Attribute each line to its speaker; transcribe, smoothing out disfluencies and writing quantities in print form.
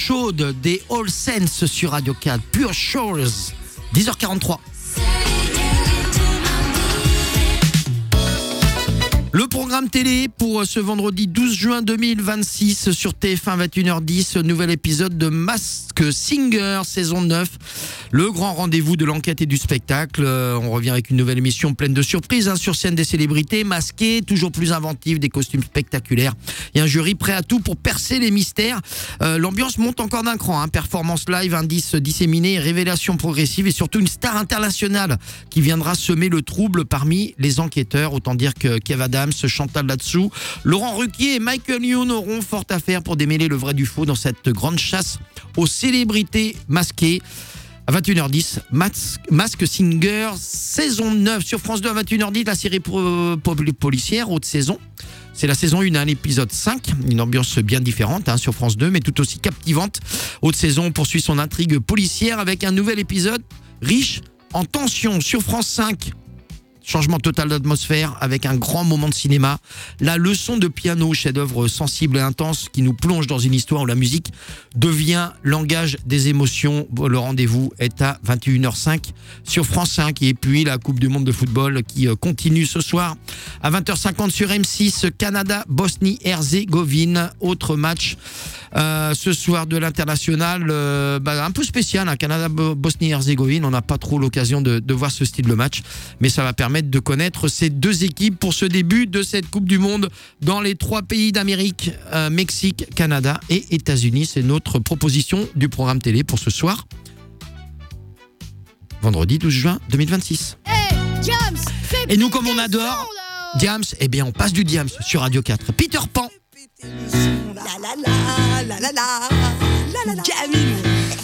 Speaker 1: chaude des All Saints sur Radio 4, Pure Shores, 10h43. Le programme télé pour ce vendredi 12 juin 2026 sur TF1 21h10, nouvel épisode de Masked Singer saison 9. Le grand rendez-vous de l'enquête et du spectacle. On revient avec une nouvelle émission pleine de surprises. Sur scène, des célébrités masquées, toujours plus inventives, des costumes spectaculaires. Il y a un jury prêt à tout pour percer les mystères. L'ambiance monte encore d'un cran. Performance live, indices disséminés, révélations progressives et surtout une star internationale qui viendra semer le trouble parmi les enquêteurs. Autant dire que Kev Adams, Chantal là-dessous, Laurent Ruquier et Michael Youn auront fort à faire pour démêler le vrai du faux dans cette grande chasse aux célébrités masquées. À 21h10, Masked Singer, saison 9 sur France 2 à 21h10, la série policière, haute saison. C'est la saison 1, l'épisode 5, une ambiance bien différente sur France 2, mais tout aussi captivante. Haute saison poursuit son intrigue policière avec un nouvel épisode riche en tension sur France 5. Changement total d'atmosphère avec un grand moment de cinéma. La leçon de piano, chef-d'œuvre sensible et intense qui nous plonge dans une histoire où la musique devient langage des émotions. Le rendez-vous est à 21h05 sur France 5. Et puis la Coupe du Monde de football qui continue ce soir à 20h50 sur M6. Canada, Bosnie-Herzégovine. Autre match ce soir de l'international un peu spécial. Canada, Bosnie-Herzégovine. On n'a pas trop l'occasion de voir ce style de match, mais ça va permettre de connaître ces deux équipes pour ce début de cette Coupe du Monde dans les 3 pays d'Amérique, Mexique, Canada et États-Unis. C'est notre proposition du programme télé pour ce soir, vendredi 12 juin 2026.
Speaker 2: Hey, Diams,
Speaker 1: et nous, comme on adore Diams, eh bien on passe du Diams sur Radio 4. Peter Pan.
Speaker 3: La la la la la la la la la. Jamil.